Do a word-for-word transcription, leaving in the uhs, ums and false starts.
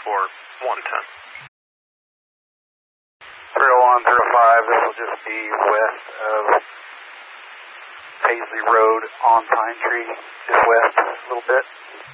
for one ten. three oh one, three oh five, this will just be west of Paisley Road on Pine Tree, just west a little bit.